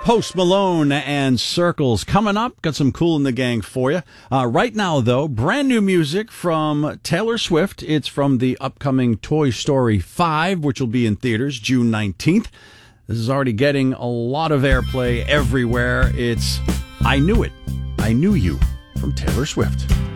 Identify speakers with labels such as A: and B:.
A: Post Malone and Circles coming up. Got some Kool in the Gang for you. Right now, though, brand new music from Taylor Swift. It's from the upcoming Toy Story 5, which will be in theaters June 19th. This is already getting a lot of airplay everywhere. It's I Knew It, I Knew You from Taylor Swift.